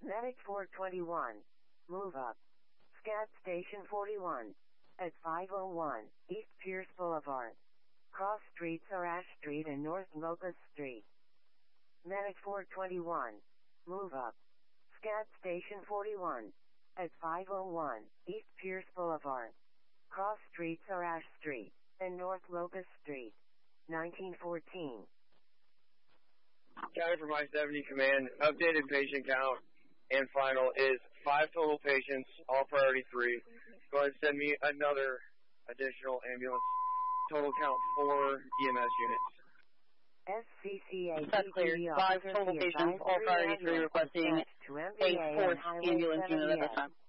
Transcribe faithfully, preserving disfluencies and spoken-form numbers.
Medic four twenty-one. Move up. Scat Station forty-one. At five oh one, East Pierce Boulevard. Cross streets are Ash Street and North Locust Street. Medic four twenty-one. Move up. Scat Station forty-one. At five oh one, East Pierce Boulevard. Cross streets are Ash Street and North Locust Street. nineteen fourteen. County for my seventy command, updated patient count and final is five total patients, all priority three. Go ahead and send me another additional ambulance. Total count four E M S units. S C C A. That's clear. Five total patients, all priority three, requesting a fourth ambulance unit at this time.